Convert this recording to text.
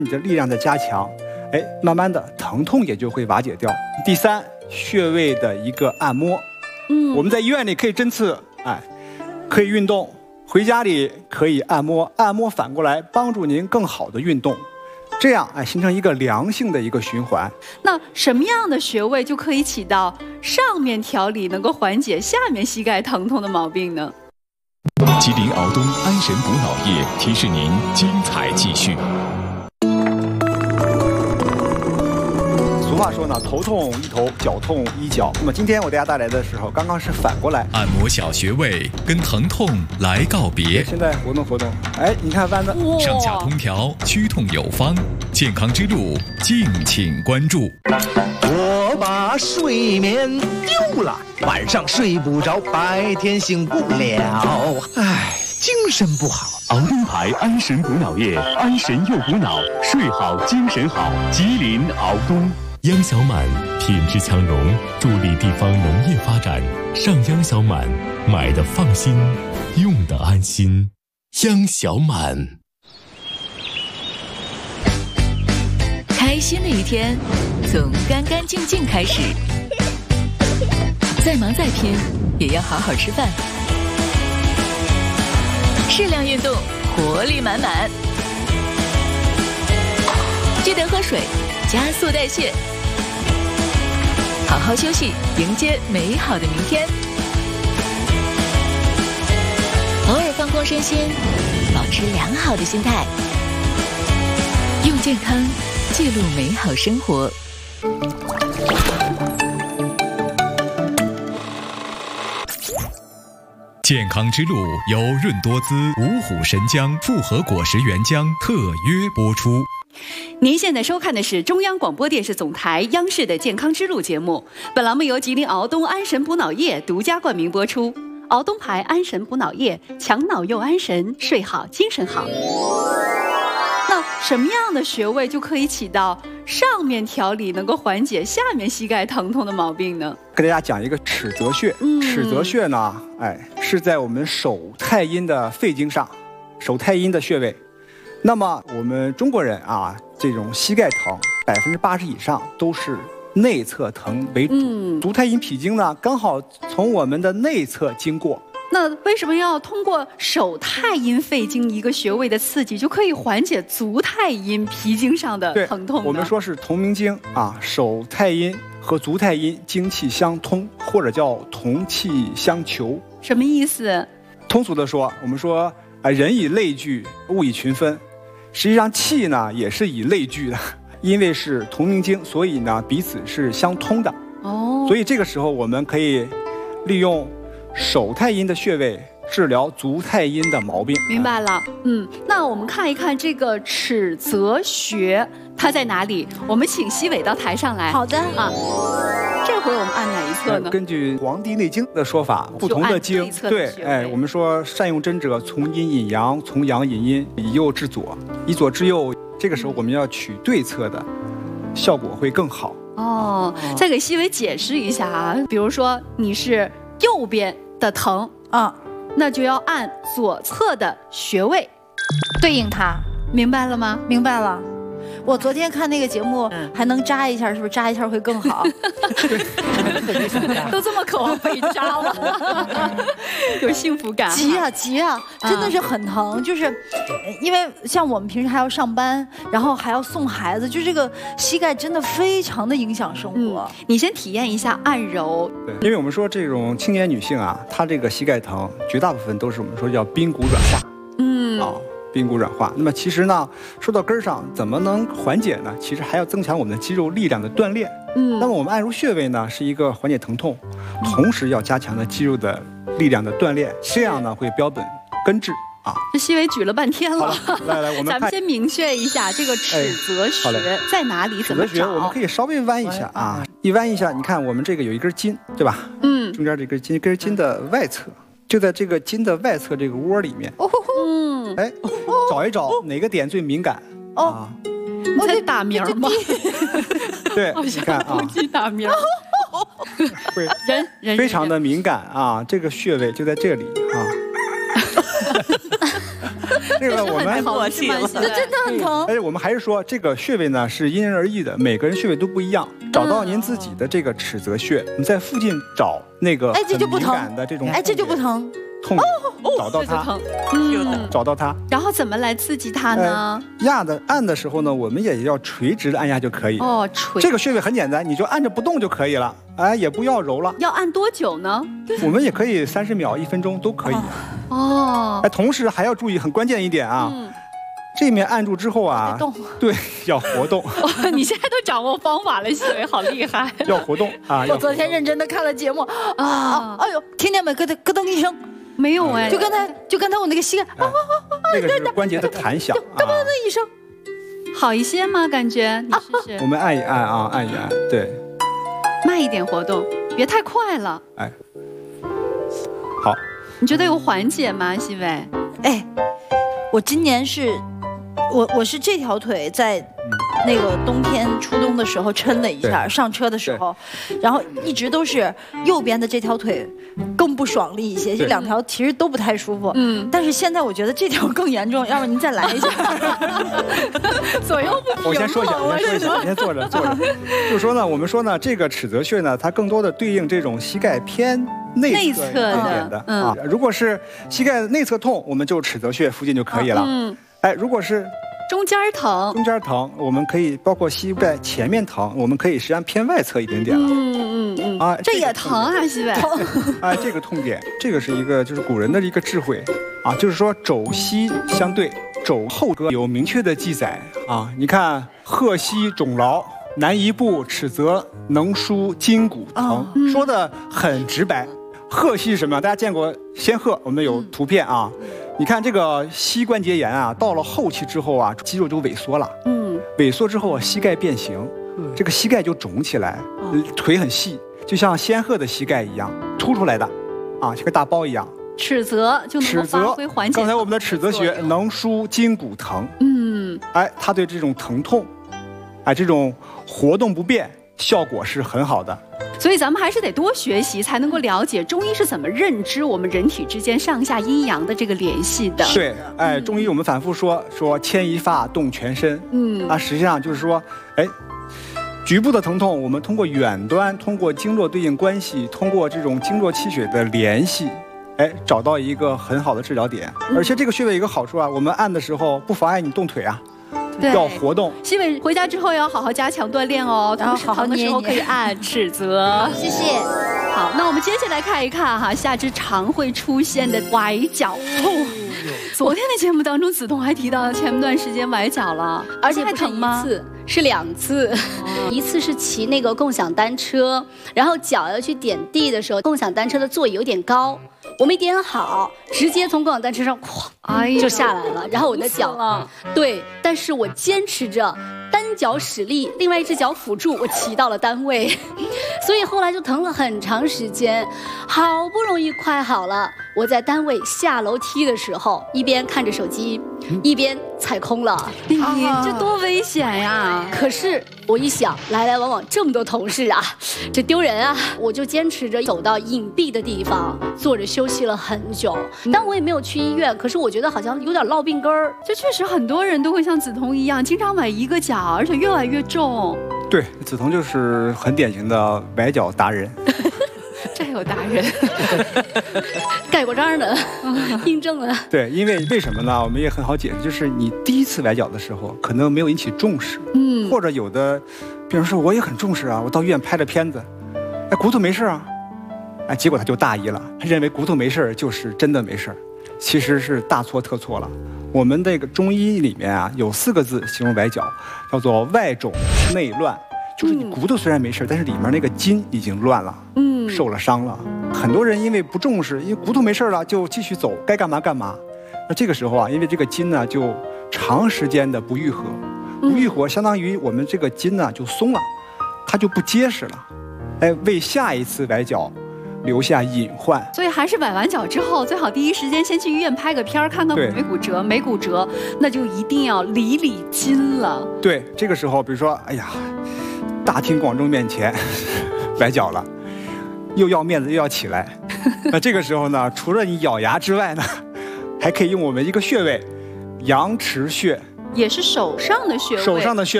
你的力量的加强，慢慢的疼痛也就会瓦解掉。第三，穴位的一个按摩，我们在医院里可以针刺，可以运动，回家里可以按摩，按摩反过来帮助您更好的运动，这样形成一个良性的一个循环。 那什么样的穴位就可以起到上面调理，能够缓解下面膝盖疼痛的毛病呢？ 吉林敖东安神补脑液提示您精彩继续。 俗话说呢，头痛医头，脚痛医脚。那么今天我给大家带来的时候，刚刚是反过来， 按摩小穴位，跟疼痛来告别。 现在活动活动，你看弯的， 上下通调，祛痛有方，健康之路，敬请关注。 我把睡眠丢了，晚上睡不着，白天醒不了，精神不好。 敖东牌安神补脑液，安神又补脑，睡好精神好。吉林敖东。央小满品质强融，助力地方农业发展。上央小满，买的放心，用的安心。央小满。 开心的一天，从干干净净开始。再忙再拼，也要好好吃饭。适量运动，活力满满。记得喝水，加速代谢。好好休息，迎接美好的明天。偶尔放空身心，保持良好的心态，用健康记录美好生活。 健康之路由润多滋、五虎神姜复合果实原浆特约播出。 您现在收看的是中央广播电视总台央视的健康之路节目，本栏目由吉林敖东安神补脑液独家冠名播出。敖东牌安神补脑液，强脑又安神，睡好精神好。那什么样的穴位就可以起到上面调理，能够缓解下面膝盖疼痛的毛病呢？ 给大家讲一个尺泽穴。尺泽穴呢，是在我们手太阴的肺经上，手太阴的穴位。那么我们中国人这种膝盖疼80%以上都是内侧疼为主，足太阴脾经呢刚好从我们的内侧经过。 那为什么要通过手太阴肺经一个穴位的刺激，就可以缓解足太阴脾经上的疼痛呢？ 我们说是同名经手太阴和足太阴精气相通，或者叫同气相求。 什么意思？ 通俗的说，我们说人以类聚，物以群分。实际上气呢也是以类聚的，因为是同名经，所以呢彼此是相通的。所以这个时候我们可以利用手太阴的穴位治疗足太阴的毛病。 明白了。那我们看一看这个尺泽穴它在哪里？我们请西伟到台上来。 好的这回我们按哪一侧呢？ 根据《黄帝内经》的说法，不同的经，我们说善用针者，从阴引阳，从阳引阴，以右至左，以左至右。这个时候我们要取对侧的，效果会更好。 再给西伟解释一下比如说你是右边的疼那就要按左侧的穴位对应它， 明白了吗？ 明白了。我昨天看那个节目，还能扎一下，是不是扎一下会更好？ 都这么渴望被扎了，有幸福感。 急啊，真的是很疼。就是因为像我们平时还要上班，然后还要送孩子，就这个膝盖真的非常的影响生活。 你先体验一下按揉。 对，因为我们说这种青年女性她这个膝盖疼，绝大部分都是我们说叫髌骨软化。髌骨软化，那么其实呢，说到根儿上，怎么能缓解呢？其实还要增强我们的肌肉力量的锻炼。那么我们按揉穴位呢，是一个缓解疼痛，同时要加强的肌肉的力量的锻炼，这样呢会标本根治这西伟举了半天了。 来，我们咱们先明确一下这个尺泽穴在哪里，怎么找？ 我们可以稍微弯一下一弯一下，你看我们这个有一根筋，对吧？中间这根筋，根筋的外侧。就在这个筋的外侧这个窝里面，找一找哪个点最敏感你在打鸣吗？ 对，你看公鸡打鸣，人非常的敏感这个穴位就在这里这个我们默契了， 这真的很疼。 而且我们还是说，这个穴位呢是因人而异的，每个人穴位都不一样。找到您自己的这个尺泽穴，你在附近找那个这就不疼的这种， 这就不疼， 痛点，找到它，找到它。 然后怎么来刺激它呢？ 按的时候呢，我们也要垂直的按压就可以。 垂。 这个穴位很简单，你就按着不动就可以了，也不要揉了。 要按多久呢？ 我们也可以30秒、1分钟都可以。同时还要注意很关键一点啊。这面按住之后啊，对，要活动。 你现在都掌握方法了，西伟好厉害。 要活动啊！ 我昨天认真的看了节目啊，哎呦，听见没？咯噔一声， 没有哎， 就刚才我那个膝盖， 那个是关节的弹响， 咯噔一声， 好一些吗？感觉你试试。 我们按一按啊，按一按，对， 慢一点活动，别太快了。 好。 你觉得有缓解吗，西伟？ 我今年是。我是这条腿在那个冬天初冬的时候抻了一下，上车的时候，然后一直都是右边的这条腿更不爽利一些，这两条其实都不太舒服。但是现在我觉得这条更严重，要不您再来一下。 左右不平。 我先说一下，你先坐着。就是说呢，我们说呢，这个尺泽穴呢，它更多的对应这种膝盖偏内侧一点的如果是膝盖内侧痛，我们就尺泽穴附近就可以了。如果是中间疼， 我们可以包括膝盖前面疼，我们可以实际上偏外侧一点点了。 这也疼啊，西伟。 这个痛点，这个是一个就是古人的一个智慧就是说肘膝相对，肘后歌有明确的记载你看鹤膝肿劳，难移步，尺泽能舒筋骨疼，说的很直白。鹤膝是什么？大家见过仙鹤？我们有图片你看这个膝关节炎到了后期之后肌肉就萎缩了。萎缩之后膝盖变形，这个膝盖就肿起来，腿很细，就像仙鹤的膝盖一样凸出来的，像个大包一样。 尺泽就能够发挥缓解。 刚才我们的尺泽穴能舒筋骨疼。它对这种疼痛，这种活动不便效果是很好的。 所以咱们还是得多学习，才能够了解中医是怎么认知我们人体之间上下阴阳的这个联系的。 对，中医我们反复说牵一发动全身。实际上就是说，局部的疼痛，我们通过远端，通过经络对应关系，通过这种经络气血的联系，找到一个很好的治疗点。而且这个穴位有一个好处我们按的时候不妨碍你动腿要活动。 西伟回家之后要好好加强锻炼同时疼的时候可以按尺泽。 谢谢。 好，那我们接下来看一看下肢常会出现的崴脚痛。昨天的节目当中，梓潼还提到前段时间崴脚了， 而且不是一次，是2次。一次是骑那个共享单车，然后脚要去点地的时候，共享单车的座椅有点高，我没点好，直接从共享单车上就下来了。然后我的脚，对，但是我坚持着单脚使力，另外一只脚辅助，我骑到了单位，所以后来就疼了很长时间，好不容易快好了。我在单位下楼梯的时候，一边看着手机，一边踩空了。 你这多危险呀！ 可是我一想，来来往往这么多同事这丢人啊！我就坚持着走到隐蔽的地方，坐着休息了很久。但我也没有去医院，可是我觉得好像有点落病根儿。 就确实很多人都会像梓潼一样，经常崴一个脚，而且越崴越重。 对，梓潼就是很典型的崴脚达人。 这有达人盖过章的印证了。 对，因为什么呢？我们也很好解释，就是你第一次崴脚的时候，可能没有引起重视，或者有的，比如说我也很重视我到医院拍了片子，骨头没事结果他就大意了，他认为骨头没事就是真的没事，其实是大错特错了。我们这个中医里面有4个字形容崴脚，叫做外肿内乱。就是你骨头虽然没事，但是里面那个筋已经乱了，受了伤了。很多人因为不重视，因为骨头没事了，就继续走，该干嘛干嘛。那这个时候因为这个筋呢就长时间的不愈合，不愈合相当于我们这个筋呢就松了，它就不结实了，为下一次崴脚留下隐患。 所以还是崴完脚之后，最好第一时间先去医院拍个片，看看没骨折，没骨折，那就一定要理理筋了。 对，这个时候比如说，大庭广众面前崴脚了，又要面子又要起来，那这个时候呢，除了你咬牙之外呢，还可以用我们一个穴位阳池穴， 也是手上的穴位。 手上的穴